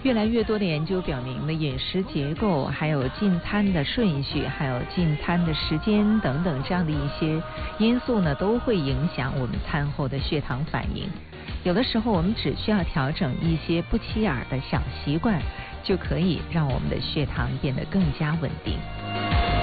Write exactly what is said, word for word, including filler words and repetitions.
越来越多的研究表明呢，饮食结构、还有进餐的顺序、还有进餐的时间等等这样的一些因素呢，都会影响我们餐后的血糖反应。有的时候我们只需要调整一些不起眼的小习惯，就可以让我们的血糖变得更加稳定。